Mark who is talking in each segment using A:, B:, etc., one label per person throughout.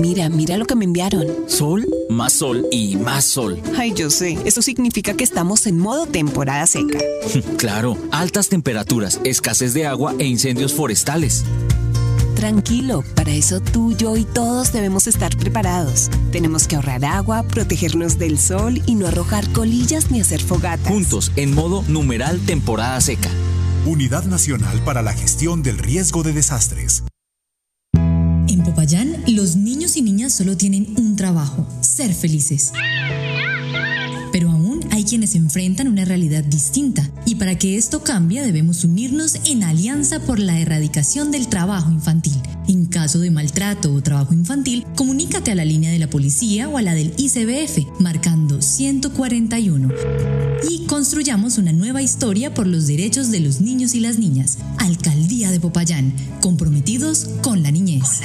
A: Mira lo que me enviaron.
B: Sol, más sol y más sol.
A: Ay, yo sé. Eso significa que estamos en modo temporada seca.
B: Claro, altas temperaturas, escasez de agua e incendios forestales.
A: Tranquilo, para eso tú, yo y todos debemos estar preparados. Tenemos que ahorrar agua, protegernos del sol y no arrojar colillas ni hacer fogatas.
B: Juntos, en modo numeral temporada seca.
C: Unidad Nacional para la Gestión del Riesgo de Desastres.
D: En Popayán, los niños y niñas solo tienen un trabajo: ser felices. Pero aún hay quienes enfrentan una realidad distinta, y para que esto cambie debemos unirnos en Alianza por la Erradicación del Trabajo Infantil. En caso de maltrato o trabajo infantil, comunícate a la línea de la policía o a la del ICBF, marcando 141. Y construyamos una nueva historia por los derechos de los niños y las niñas. Alcaldía de Popayán, comprometidos con la niñez.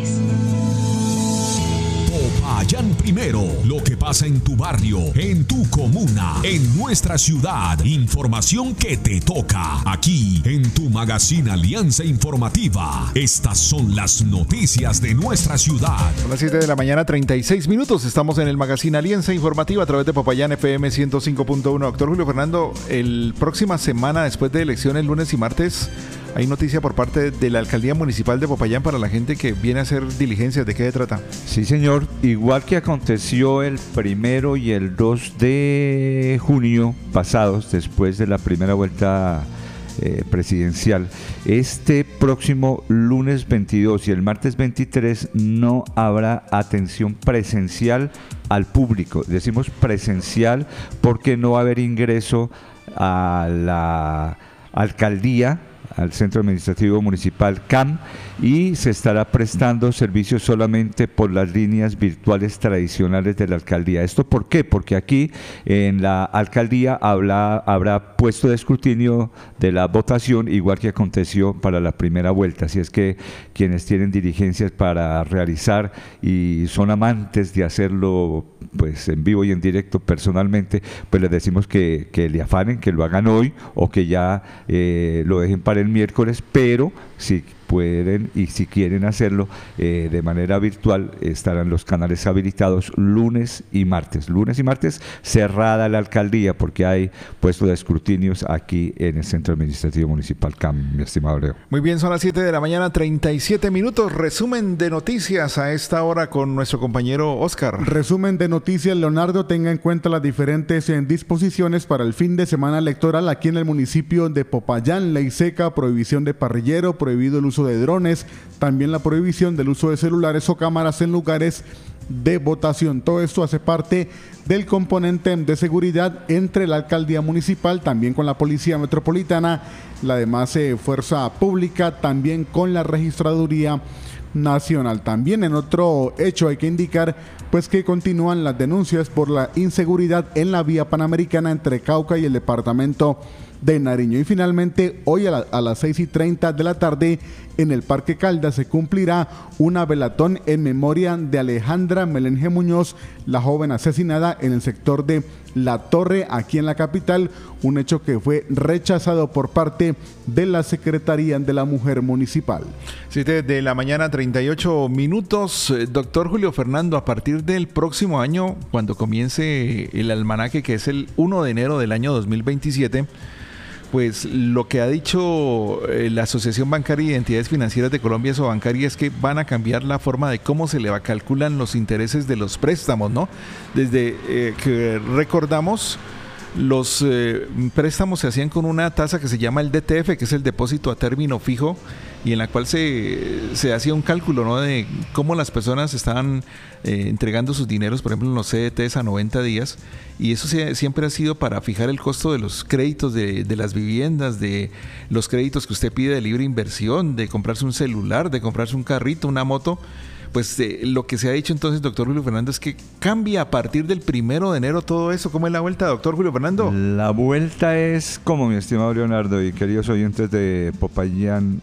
E: Popayán primero, lo que pasa en tu barrio, en tu comuna, en nuestra ciudad. Información que te toca aquí en tu magazine Alianza Informativa. Estas son las noticias de nuestra ciudad.
F: Son las 7 de la mañana, 36 minutos. Estamos en el magazine Alianza Informativa a través de Popayán FM 105.1. Doctor Julio Fernando, el próxima semana después de elecciones, lunes y martes, hay noticia por parte de la Alcaldía Municipal de Popayán para la gente que viene a hacer diligencias. ¿De qué se trata?
G: Sí, señor. Igual que aconteció el 1 y el 2 de junio pasados, después de la primera vuelta presidencial, este próximo lunes 22 y el martes 23 no habrá atención presencial al público. Decimos presencial porque no va a haber ingreso a la alcaldía, al Centro Administrativo Municipal CAM, y se estará prestando servicios solamente por las líneas virtuales tradicionales de la alcaldía. ¿Esto por qué? Porque aquí en la alcaldía habrá puesto de escrutinio de la votación, igual que aconteció para la primera vuelta. Así es que quienes tienen diligencias para realizar y son amantes de hacerlo pues en vivo y en directo personalmente, pues les decimos que le afanen, que lo hagan hoy o que ya lo dejen para el miércoles, pero si pueden y si quieren hacerlo de manera virtual, estarán los canales habilitados lunes y martes. Lunes y martes cerrada la alcaldía porque hay puesto de escrutinios aquí en el Centro Administrativo Municipal CAM, mi estimado Leo.
F: Muy bien, son las 7 de la mañana, 37 minutos. Resumen de noticias a esta hora con nuestro compañero Oscar.
H: Resumen de noticias, Leonardo. Tenga en cuenta las diferentes disposiciones para el fin de semana electoral aquí en el municipio de Popayán. Ley seca, prohibición de parrillero, prohibido el uso de drones, también la prohibición del uso de celulares o cámaras en lugares de votación. Todo esto hace parte del componente de seguridad entre la alcaldía municipal, también con la policía metropolitana, la demás fuerza pública, también con la registraduría nacional. También en otro hecho hay que indicar pues que continúan las denuncias por la inseguridad en la vía panamericana entre Cauca y el departamento de Nariño. Y finalmente, hoy a las 6:30 de la tarde, en el Parque Caldas se cumplirá una velatón en memoria de Alejandra Melenge Muñoz, la joven asesinada en el sector de La Torre, aquí en la capital, un hecho que fue rechazado por parte de la Secretaría de la Mujer Municipal.
F: 7 de la mañana, 38 minutos. Doctor Julio Fernando, a partir del próximo año, cuando comience el almanaque, que es el 1 de enero del año 2027, pues lo que ha dicho la Asociación Bancaria y Entidades Financieras de Colombia, Sobancaria, es que van a cambiar la forma de cómo se le calculan los intereses de los préstamos, ¿no? Desde que recordamos, los préstamos se hacían con una tasa que se llama el DTF, que es el depósito a término fijo, y en la cual se hacía un cálculo, ¿no?, de cómo las personas estaban entregando sus dineros, por ejemplo en los CDTs a 90 días, y eso siempre ha sido para fijar el costo de los créditos de las viviendas, de los créditos que usted pide de libre inversión, de comprarse un celular, de comprarse un carrito, una moto. Pues lo que se ha dicho entonces, doctor Julio Fernando, es que cambia a partir del 1 de enero todo eso. ¿Cómo es la vuelta, doctor Julio Fernando?
G: La vuelta es, como mi estimado Leonardo y queridos oyentes de Popayán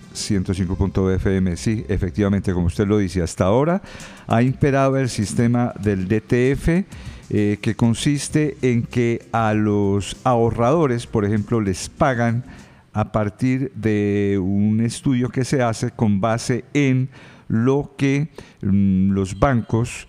G: 105.fm, sí, efectivamente, como usted lo dice, hasta ahora ha imperado el sistema del DTF, que consiste en que a los ahorradores, por ejemplo, les pagan a partir de un estudio que se hace con base en lo que los bancos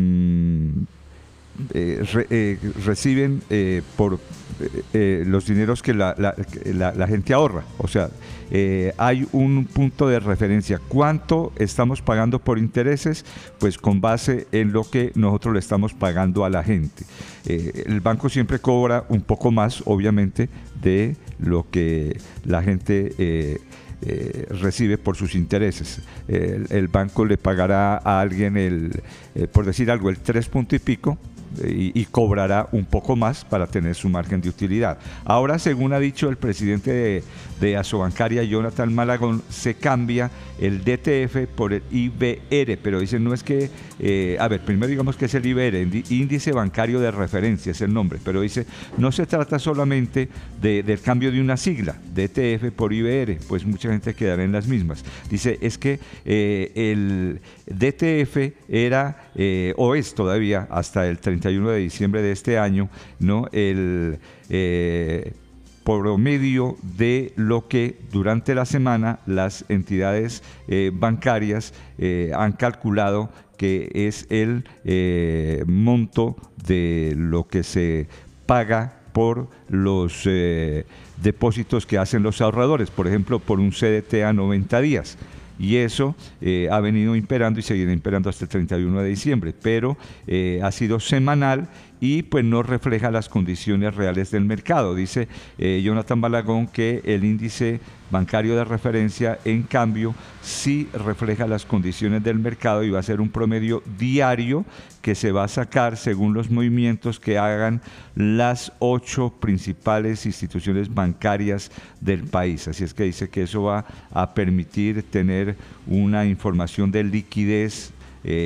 G: reciben por los dineros que la gente ahorra. O sea, hay un punto de referencia. ¿Cuánto estamos pagando por intereses? Pues con base en lo que nosotros le estamos pagando a la gente. El banco siempre cobra un poco más, obviamente, de lo que la gente recibe por sus intereses. El banco le pagará a alguien, por decir algo, el 3 punto y pico, y cobrará un poco más para tener su margen de utilidad. Ahora, según ha dicho el presidente de Asobancaria, Jonathan Malagón, se cambia el DTF por el IBR, pero dicen no es que, primero digamos que es el IBR, Índice Bancario de Referencia es el nombre, pero dice no se trata solamente del cambio de una sigla, DTF por IBR, pues mucha gente quedará en las mismas. Dice es que el DTF era o es todavía hasta el 31 de diciembre de este año, ¿no? El promedio de lo que durante la semana las entidades bancarias han calculado que es el monto de lo que se paga por los depósitos que hacen los ahorradores, por ejemplo, por un CDT a 90 días. Y eso ha venido imperando y seguirá imperando hasta el 31 de diciembre, pero ha sido semanal y pues no refleja las condiciones reales del mercado. Dice Jonathan Malagón que el índice bancario de referencia, en cambio, sí refleja las condiciones del mercado y va a ser un promedio diario que se va a sacar según los movimientos que hagan las 8 principales instituciones bancarias del país. Así es que dice que eso va a permitir tener una información de liquidez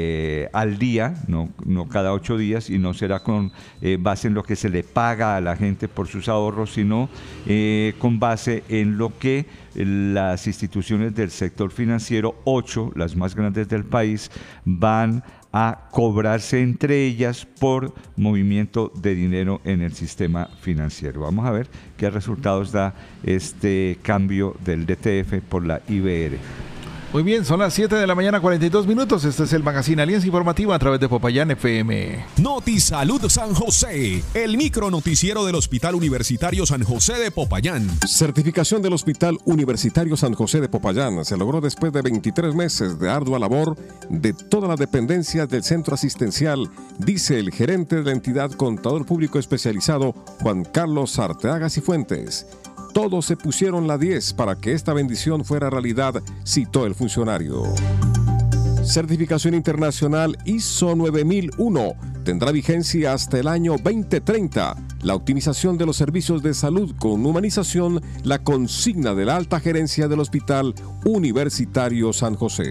G: al día, no cada 8 días, y no será con base en lo que se le paga a la gente por sus ahorros, sino con base en lo que las instituciones del sector financiero, 8, las más grandes del país, van a cobrarse entre ellas por movimiento de dinero en el sistema financiero. Vamos a ver qué resultados da este cambio del DTF por la IBR.
F: Muy bien, son las 7 de la mañana, 42 minutos. Este es el Magazine Alianza Informativa a través de Popayán FM.
E: Notisalud San José, el micro noticiero del Hospital Universitario San José de Popayán.
I: Certificación del Hospital Universitario San José de Popayán se logró después de 23 meses de ardua labor de todas las dependencias del centro asistencial, dice el gerente de la entidad, contador público especializado Juan Carlos Arteaga Cifuentes. Todos se pusieron la 10 para que esta bendición fuera realidad, citó el funcionario. Certificación internacional ISO 9001 tendrá vigencia hasta el año 2030. La optimización de los servicios de salud con humanización, la consigna de la alta gerencia del Hospital Universitario San José.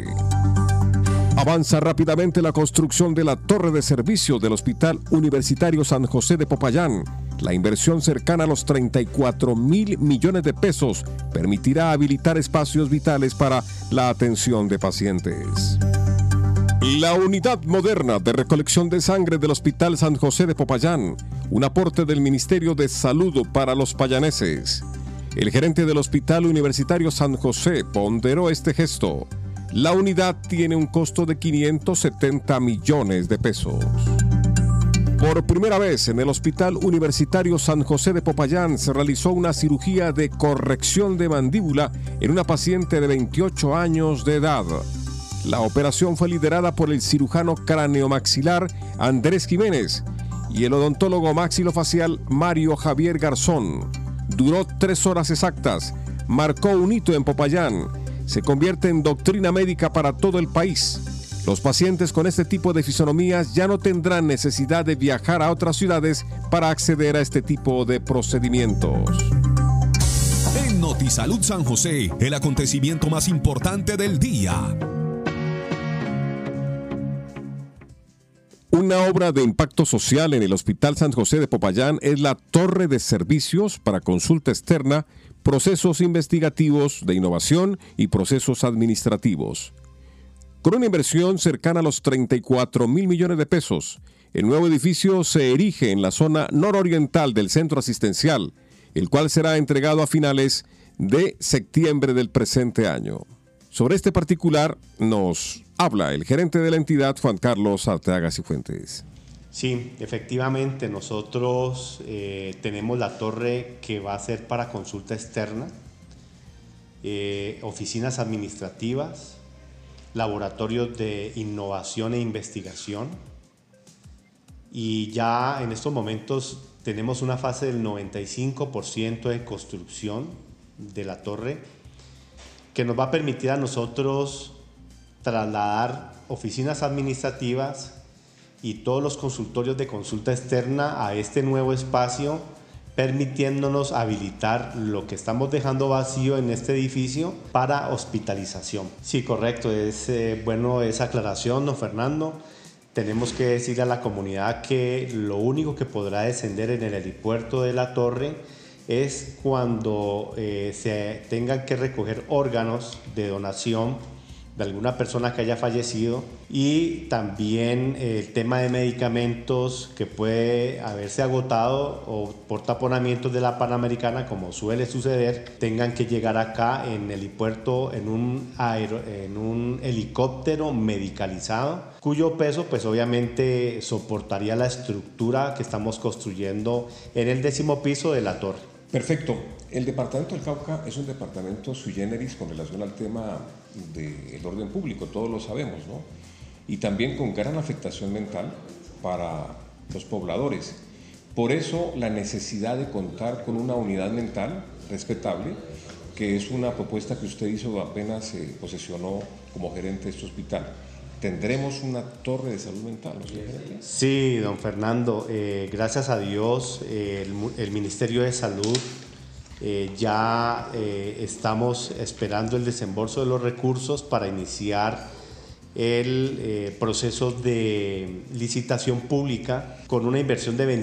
I: Avanza rápidamente la construcción de la torre de servicio del Hospital Universitario San José de Popayán. La inversión cercana a los 34.000 millones de pesos permitirá habilitar espacios vitales para la atención de pacientes. La unidad moderna de recolección de sangre del Hospital San José de Popayán, un aporte del Ministerio de Salud para los payaneses. El gerente del Hospital Universitario San José ponderó este gesto. La unidad tiene un costo de 570 millones de pesos. Por primera vez en el Hospital Universitario San José de Popayán se realizó una cirugía de corrección de mandíbula en una paciente de 28 años de edad. La operación fue liderada por el cirujano craneomaxilar Andrés Jiménez y el odontólogo maxilofacial Mario Javier Garzón. Duró 3 horas exactas, marcó un hito en Popayán, se convierte en doctrina médica para todo el país. Los pacientes con este tipo de fisonomías ya no tendrán necesidad de viajar a otras ciudades para acceder a este tipo de procedimientos.
E: En Notisalud San José, el acontecimiento más importante del día.
I: Una obra de impacto social en el Hospital San José de Popayán es la torre de servicios para consulta externa, procesos investigativos de innovación y procesos administrativos. Con una inversión cercana a los 34.000 millones de pesos, el nuevo edificio se erige en la zona nororiental del centro asistencial, el cual será entregado a finales de septiembre del presente año. Sobre este particular nos Habla el gerente de la entidad, Juan Carlos Arteaga Cifuentes.
J: Sí, efectivamente, nosotros tenemos la torre que va a ser para consulta externa, oficinas administrativas, laboratorios de innovación e investigación, y ya en estos momentos tenemos una fase del 95% de construcción de la torre, que nos va a permitir a nosotros trasladar oficinas administrativas y todos los consultorios de consulta externa a este nuevo espacio, permitiéndonos habilitar lo que estamos dejando vacío en este edificio para hospitalización. Sí, correcto, es bueno esa aclaración, don Fernando. Tenemos que decirle a la comunidad que lo único que podrá descender en el helipuerto de la torre es cuando se tengan que recoger órganos de donación de alguna persona que haya fallecido, y también el tema de medicamentos que puede haberse agotado o por taponamientos de la Panamericana, como suele suceder, tengan que llegar acá en el helipuerto en un helicóptero medicalizado, cuyo peso pues obviamente soportaría la estructura que estamos construyendo en el 10º piso de la torre.
I: Perfecto. El departamento del Cauca es un departamento sui generis con relación al tema del orden público, todos lo sabemos, ¿no? Y también con gran afectación mental para los pobladores. Por eso la necesidad de contar con una unidad mental respetable, que es una propuesta que usted hizo apenas se posesionó como gerente de este hospital. ¿Tendremos una torre de salud mental, ¿no, señor gerente?
J: Sí, don Fernando, gracias a Dios el Ministerio de Salud ya estamos esperando el desembolso de los recursos para iniciar el proceso de licitación pública con una inversión de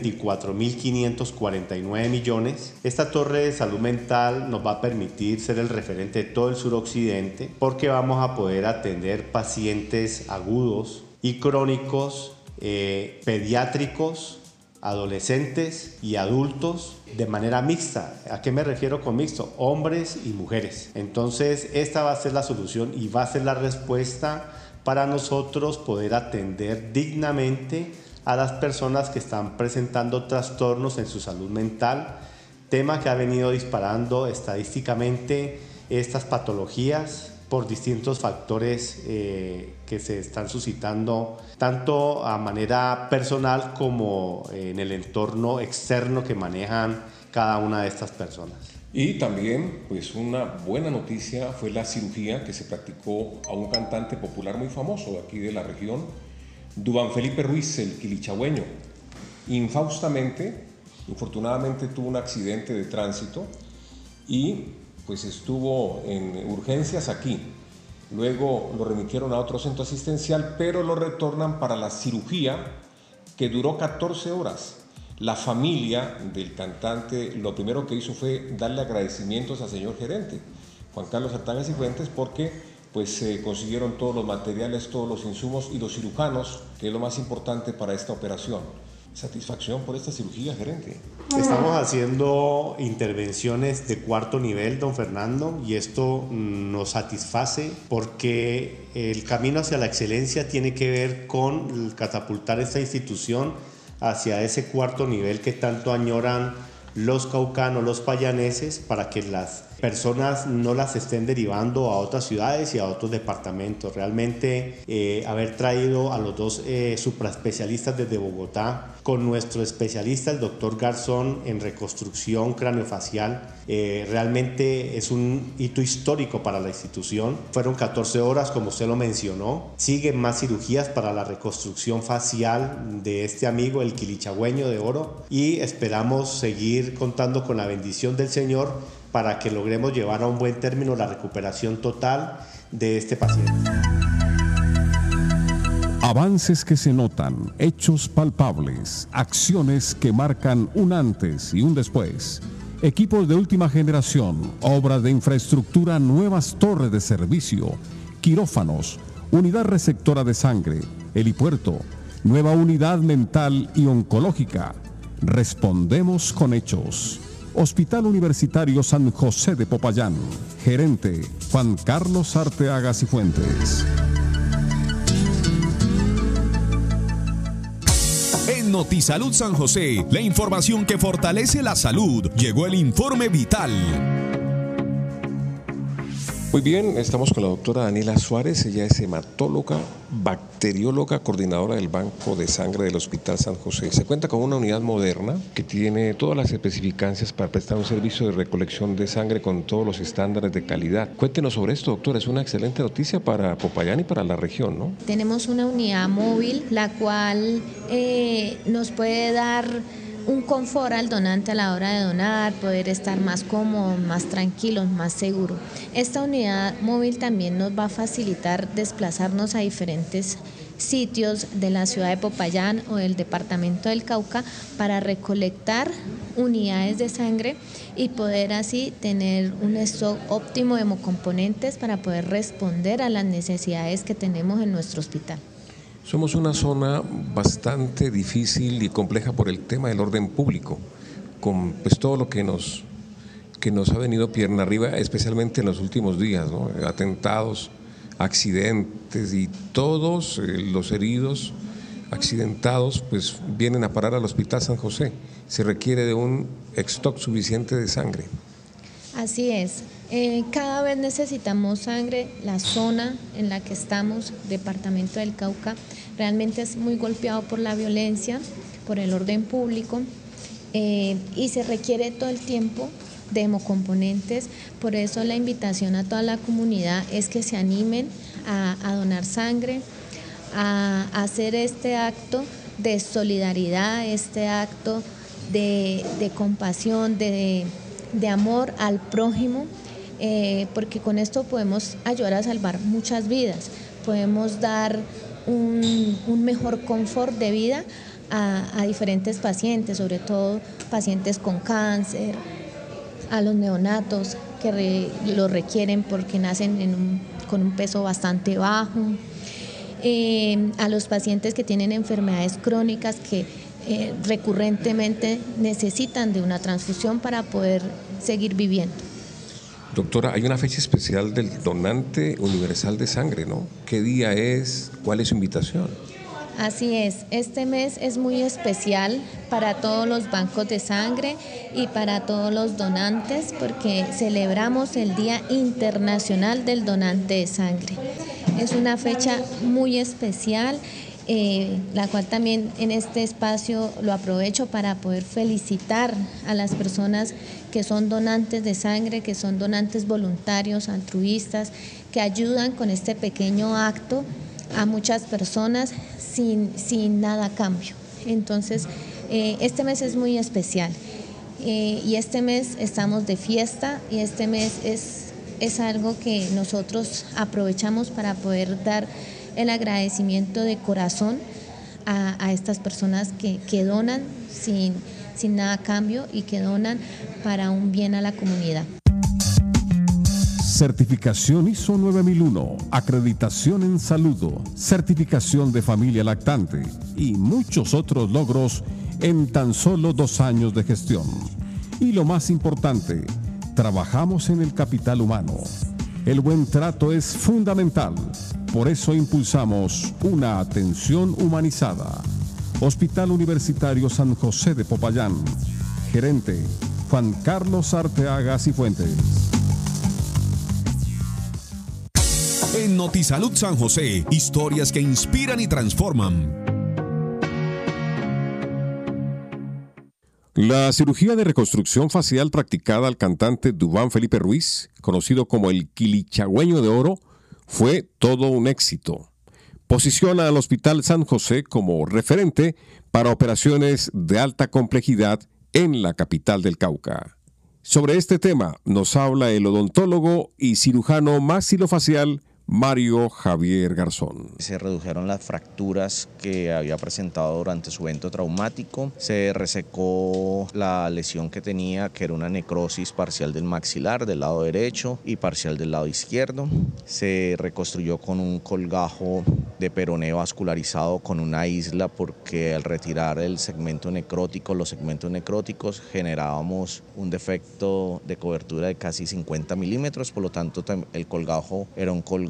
J: 24.549 millones. Esta torre de salud mental nos va a permitir ser el referente de todo el suroccidente, porque vamos a poder atender pacientes agudos y crónicos, pediátricos, adolescentes y adultos de manera mixta. ¿A qué me refiero con mixto? Hombres y mujeres. Entonces esta va a ser la solución y va a ser la respuesta para nosotros poder atender dignamente a las personas que están presentando trastornos en su salud mental, tema que ha venido disparando estadísticamente estas patologías por distintos factores que se están suscitando tanto a manera personal como en el entorno externo que manejan cada una de estas personas.
I: Y también, pues una buena noticia fue la cirugía que se practicó a un cantante popular muy famoso de aquí de la región, Duván Felipe Ruiz, el quilichagüeño. Infortunadamente tuvo un accidente de tránsito y pues estuvo en urgencias aquí. Luego lo remitieron a otro centro asistencial, pero lo retornan para la cirugía que duró 14 horas. La familia del cantante lo primero que hizo fue darle agradecimientos al señor gerente, Juan Carlos Arteaga Cifuentes, porque pues se consiguieron todos los materiales, todos los insumos y los cirujanos, que es lo más importante para esta operación. ¿Satisfacción por esta cirugía, gerente?
J: Estamos haciendo intervenciones de 4º nivel, don Fernando, y esto nos satisface porque el camino hacia la excelencia tiene que ver con catapultar esta institución hacia ese 4º nivel que tanto añoran los caucanos, los payaneses, para que las personas no las estén derivando a otras ciudades y a otros departamentos. Realmente haber traído a los 2 supraespecialistas desde Bogotá con nuestro especialista, el doctor Garzón, en reconstrucción craneofacial, realmente es un hito histórico para la institución. Fueron 14 horas, como usted lo mencionó. Siguen más cirugías para la reconstrucción facial de este amigo, el quilichagüeño de oro, y esperamos seguir contando con la bendición del Señor para que logremos llevar a un buen término la recuperación total de este paciente.
I: Avances que se notan, hechos palpables, acciones que marcan un antes y un después. Equipos de última generación, obras de infraestructura, nuevas torres de servicio, quirófanos, unidad receptora de sangre, helipuerto, nueva unidad mental y oncológica. Respondemos con hechos. Hospital Universitario San José de Popayán. Gerente Juan Carlos Arteaga Cifuentes.
E: En Notisalud San José, la información que fortalece la salud. Llegó el informe vital.
I: Muy bien, estamos con la doctora Daniela Suárez, ella es hematóloga, bacterióloga, coordinadora del Banco de Sangre del Hospital San José. Se cuenta con una unidad moderna que tiene todas las especificancias para prestar un servicio de recolección de sangre con todos los estándares de calidad. Cuéntenos sobre esto, doctora, es una excelente noticia para Popayán y para la región, ¿no?
K: Tenemos una unidad móvil, la cual nos puede dar un confort al donante a la hora de donar, poder estar más cómodo, más tranquilo, más seguro. Esta unidad móvil también nos va a facilitar desplazarnos a diferentes sitios de la ciudad de Popayán o del departamento del Cauca para recolectar unidades de sangre y poder así tener un stock óptimo de hemocomponentes para poder responder a las necesidades que tenemos en nuestro hospital.
I: Somos una zona bastante difícil y compleja por el tema del orden público, con pues todo lo que nos ha venido pierna arriba, especialmente en los últimos días, ¿no? Atentados, accidentes y todos los heridos, accidentados, pues vienen a parar al Hospital San José. Se requiere de un stock suficiente de sangre.
K: Así es. Cada vez necesitamos sangre. La zona en la que estamos, departamento del Cauca, realmente es muy golpeado por la violencia, por el orden público y se requiere todo el tiempo de hemocomponentes. Por eso la invitación a toda la comunidad es que se animen a donar sangre, a hacer este acto de solidaridad, este acto de compasión, de amor al prójimo, porque con esto podemos ayudar a salvar muchas vidas, podemos dar un mejor confort de vida a diferentes pacientes, sobre todo pacientes con cáncer, a los neonatos que lo requieren porque nacen con un peso bastante bajo, a los pacientes que tienen enfermedades crónicas que recurrentemente necesitan de una transfusión para poder seguir viviendo.
I: Doctora, hay una fecha especial del donante universal de sangre, ¿no? ¿Qué día es? ¿Cuál es su invitación?
K: Así es, este mes es muy especial para todos los bancos de sangre y para todos los donantes porque celebramos el Día Internacional del Donante de Sangre. Es una fecha muy especial, la cual también en este espacio lo aprovecho para poder felicitar a las personas que son donantes de sangre, que son donantes voluntarios, altruistas, que ayudan con este pequeño acto a muchas personas sin nada a cambio. Entonces, este mes es muy especial y este mes estamos de fiesta y este mes es algo que nosotros aprovechamos para poder dar el agradecimiento de corazón a estas personas que donan sin nada a cambio y que donan para un bien a la comunidad.
L: Certificación ISO 9001, acreditación en salud, certificación de familia lactante y muchos otros logros en tan solo 2 años de gestión. Y lo más importante, trabajamos en el capital humano. El buen trato es fundamental, por eso impulsamos una atención humanizada. Hospital Universitario San José de Popayán. Gerente, Juan Carlos Arteaga Cifuentes.
E: En Notisalud San José, historias que inspiran y transforman.
I: La cirugía de reconstrucción facial practicada al cantante Duván Felipe Ruiz, conocido como el Quilichagüeño de Oro, fue todo un éxito. Posiciona al Hospital San José como referente para operaciones de alta complejidad en la capital del Cauca. Sobre este tema nos habla el odontólogo y cirujano maxilofacial Mario Javier Garzón.
M: Se redujeron las fracturas que había presentado durante su evento traumático, se resecó la lesión que tenía, que era una necrosis parcial del maxilar del lado derecho y parcial del lado izquierdo, se reconstruyó con un colgajo de peroné vascularizado con una isla porque al retirar el segmento necrótico, los segmentos necróticos, generábamos un defecto de cobertura de casi 50 milímetros, por lo tanto el colgajo era un colgajo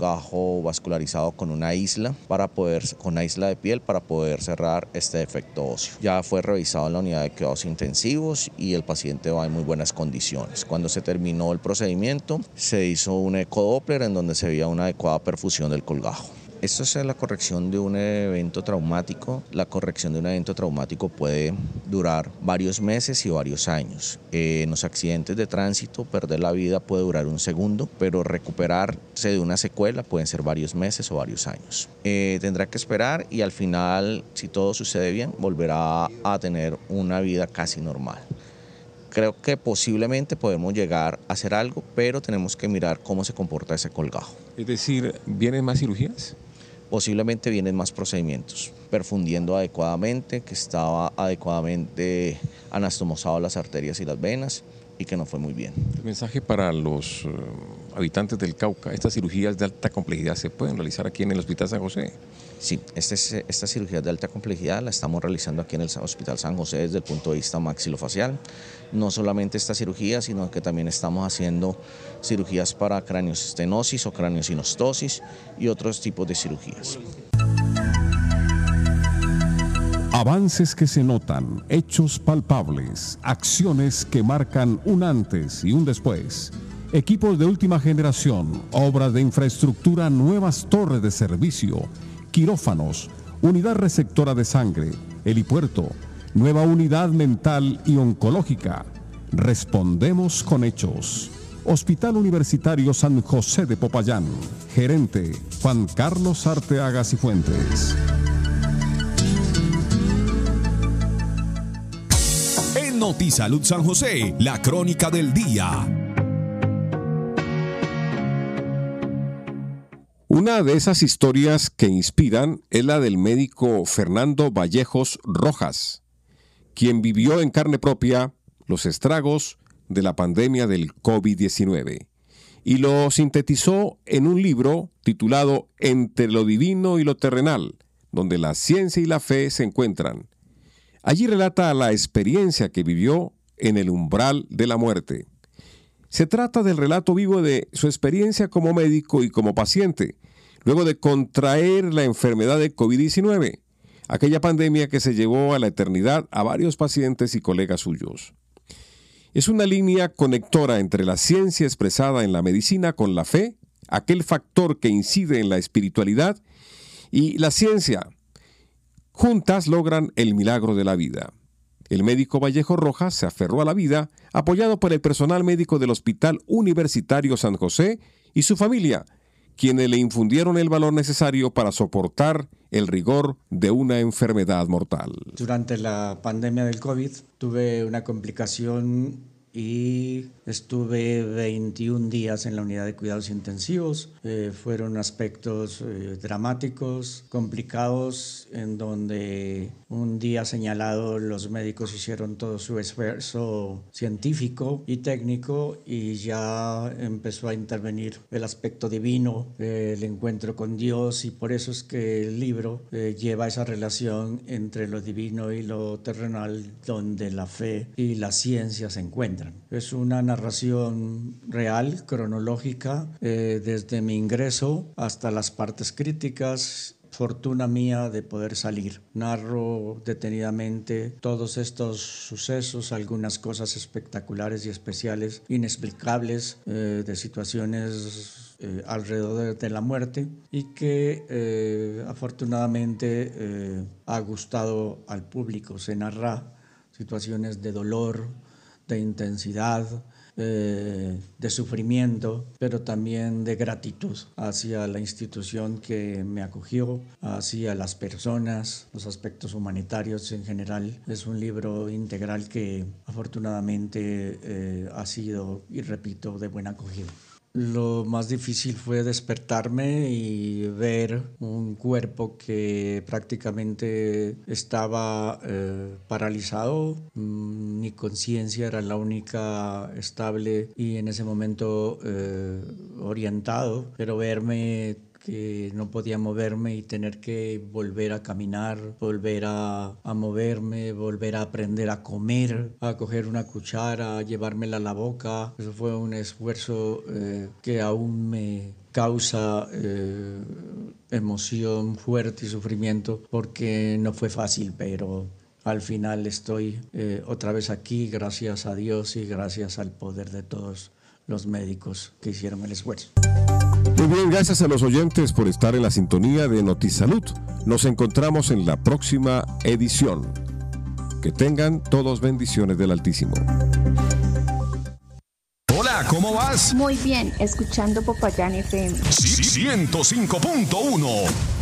M: colgajo vascularizado con una isla de piel para poder cerrar este defecto óseo. Ya fue revisado en la unidad de cuidados intensivos y el paciente va en muy buenas condiciones. Cuando se terminó el procedimiento, se hizo un ecodoppler en donde se veía una adecuada perfusión del colgajo. Esto es la corrección de un evento traumático. La corrección de un evento traumático puede durar varios meses y varios años. En los accidentes de tránsito, perder la vida puede durar un segundo, pero recuperarse de una secuela pueden ser varios meses o varios años. Tendrá que esperar y al final, si todo sucede bien, volverá a tener una vida casi normal. Creo que posiblemente podemos llegar a hacer algo, pero tenemos que mirar cómo se comporta ese colgajo.
I: Es decir, ¿vienen más cirugías?
M: Posiblemente vienen más procedimientos, perfundiendo adecuadamente, que estaba adecuadamente anastomosado las arterias y las venas y que no fue muy bien.
I: El mensaje para los habitantes del Cauca: ¿estas cirugías de alta complejidad se pueden realizar aquí en el Hospital San José?
M: Sí, esta cirugía de alta complejidad la estamos realizando aquí en el Hospital San José desde el punto de vista maxilofacial. No solamente esta cirugía, sino que también estamos haciendo cirugías para craniostenosis o craniosinostosis y otros tipos de cirugías.
L: Avances que se notan, hechos palpables, acciones que marcan un antes y un después. Equipos de última generación, obras de infraestructura, nuevas torres de servicio, quirófanos, unidad receptora de sangre, helipuerto, nueva unidad mental y oncológica. Respondemos con hechos. Hospital Universitario San José de Popayán. Gerente Juan Carlos Arteaga Cifuentes.
E: En Notisalud San José, la crónica del día.
I: Una de esas historias que inspiran es la del médico Fernando Vallejos Rojas, quien vivió en carne propia los estragos de la pandemia del COVID-19 y lo sintetizó en un libro titulado Entre lo divino y lo terrenal, donde la ciencia y la fe se encuentran. Allí relata la experiencia que vivió en el umbral de la muerte. Se trata del relato vivo de su experiencia como médico y como paciente, luego de contraer la enfermedad de COVID-19, aquella pandemia que se llevó a la eternidad a varios pacientes y colegas suyos. Es una línea conectora entre la ciencia expresada en la medicina con la fe, aquel factor que incide en la espiritualidad, y la ciencia. Juntas logran el milagro de la vida. El médico Vallejo Rojas se aferró a la vida, apoyado por el personal médico del Hospital Universitario San José y su familia, quienes le infundieron el valor necesario para soportar el rigor de una enfermedad mortal.
N: Durante la pandemia del COVID tuve una complicación y estuve 21 días en la unidad de cuidados intensivos. Fueron aspectos dramáticos, complicados, en donde un día señalado los médicos hicieron todo su esfuerzo científico y técnico y ya empezó a intervenir el aspecto divino, el encuentro con Dios, y por eso es que el libro lleva esa relación entre lo divino y lo terrenal, donde la fe y la ciencia se encuentran. Es una narración real, cronológica, desde mi ingreso hasta las partes críticas. Fortuna mía de poder salir. Narro detenidamente todos estos sucesos, algunas cosas espectaculares y especiales, inexplicables, de situaciones alrededor de la muerte, y que afortunadamente ha gustado al público. Se narra situaciones de dolor, de intensidad, de sufrimiento, pero también de gratitud hacia la institución que me acogió, hacia las personas, los aspectos humanitarios en general. Es un libro integral que afortunadamente ha sido, y repito, de buena acogida. Lo más difícil fue despertarme y ver un cuerpo que prácticamente estaba paralizado. Mi conciencia era la única estable y en ese momento orientado, pero verme que no podía moverme y tener que volver a caminar, volver a moverme, volver a aprender a comer, a coger una cuchara, a llevármela a la boca. Eso fue un esfuerzo que aún me causa emoción fuerte y sufrimiento porque no fue fácil, pero al final estoy otra vez aquí, gracias a Dios y gracias al poder de todos los médicos que hicieron el esfuerzo.
I: Muy bien, gracias a los oyentes por estar en la sintonía de Notisalud. Nos encontramos en la próxima edición. Que tengan todos bendiciones del Altísimo.
E: Hola, ¿cómo vas?
O: Muy bien, escuchando Popayán FM.
E: 105.1